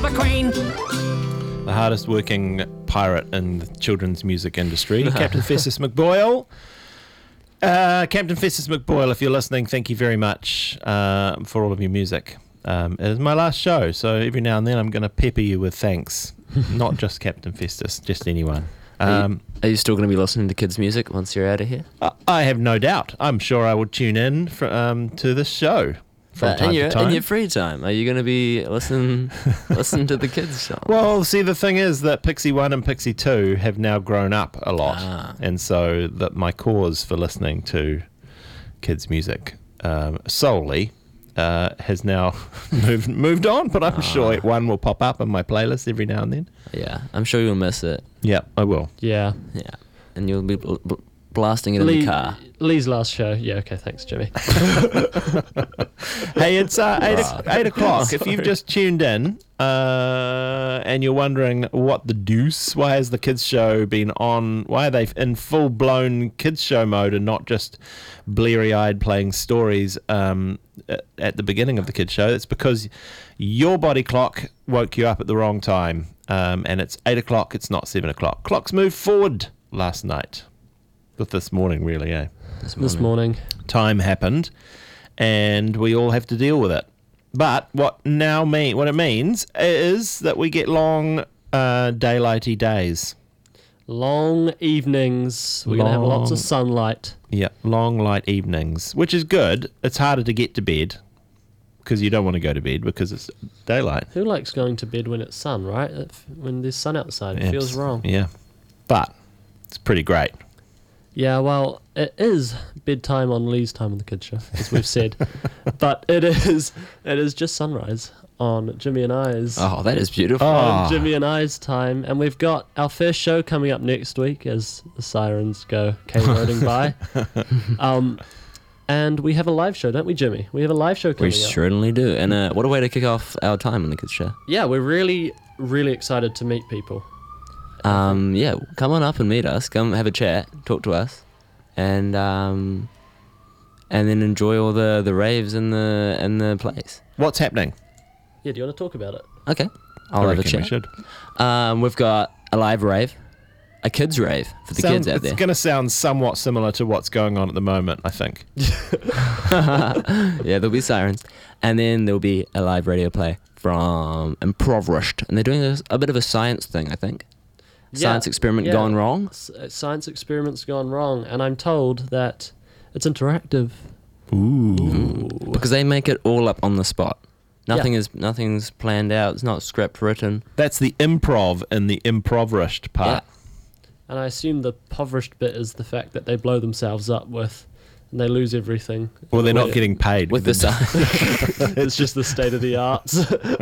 McQueen. The hardest working pirate in the children's music industry, Captain Festus McBoyle. Captain Festus McBoyle, if you're listening, thank you very much for all of your music. It is my last show, so every now and then I'm going to pepper you with thanks. Not just Captain Festus, just anyone. Are you still going to be listening to kids' music once you're out of here? I have no doubt. I'm sure I will tune in to this show from time to time. In your free time, are you going to be listen to the kids' songs? Well, see, the thing is that Pixie 1 and Pixie 2 have now grown up a lot. And so that my cause for listening to kids' music solely has now moved on, but I'm sure one will pop up in my playlist every now and then. Yeah, I'm sure you'll miss it. Yeah, I will. Yeah. Yeah, and you'll be blasting it in the car. Lee's last show. Yeah, okay, thanks, Jimmy. Hey, it's 8 o'clock. If you've just tuned in and you're wondering what the deuce, why has the kids show been on, why are they in full-blown kids show mode and not just bleary-eyed playing stories at the beginning of the kids show, it's because your body clock woke you up at the wrong time, and it's 8 o'clock, it's not 7 o'clock. Clocks moved forward last night. With this morning, really, eh? This morning. Time happened, and we all have to deal with it. But what it means is that we get long, daylighty days. Long evenings. We're going to have lots of sunlight. Yeah, long, light evenings, which is good. It's harder to get to bed because you don't want to go to bed because it's daylight. Who likes going to bed when it's sun, right? When there's sun outside, it feels wrong. Yeah, but it's pretty great. Yeah, well, it is bedtime on Lee's time on the kids show, as we've said. But it is just sunrise on Jimmy and I's. Oh, that is beautiful. On Jimmy and I's time. And we've got our first show coming up next week as the sirens go K-roading by. And we have a live show, don't we, Jimmy? We have a live show coming up. We certainly do. And what a way to kick off our time on the kids show. Yeah, we're really, really excited to meet people. Yeah, come on up and meet us. Come have a chat, talk to us, and then enjoy all the raves and the plays. What's happening? Yeah, do you want to talk about it? Okay, I'll have a chat. We should. We've got a live rave, a kids rave for the kids out there. It's going to sound somewhat similar to what's going on at the moment, I think. Yeah, there'll be sirens, and then there'll be a live radio play from Improvised, and they're doing a bit of a science thing, I think. Science experiment gone wrong? Science experiment's gone wrong, and I'm told that it's interactive. Ooh. Because they make it all up on the spot. Nothing's planned out. It's not script written. That's the improv in the improvised part. Yeah. And I assume the impoverished bit is the fact that they blow themselves up and they lose everything. Well, they're not getting paid. With the It's just the state of the arts.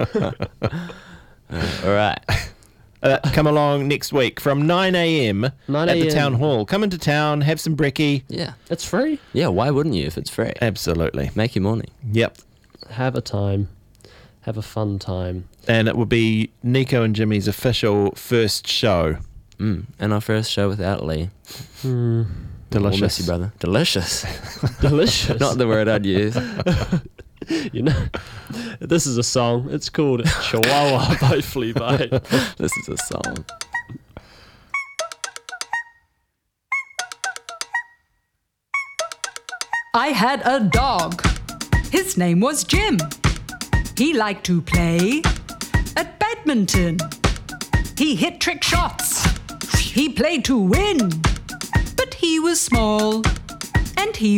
All right. Come along next week from 9 a.m. at the town hall. Come into town, have some brekkie. Yeah. It's free. Yeah, why wouldn't you if it's free? Absolutely. Make your morning. Yep. Have a time. Have a fun time. And it will be Nico and Jimmy's official first show. And our first show without Lee. Delicious. We'll miss you, brother. Delicious. Delicious. Not the word I'd use. You know, this is a song. It's called Chihuahua by Fleabag. This is a song. I had a dog. His name was Jim. He liked to play at badminton. He hit trick shots. He played to win. But he was small and he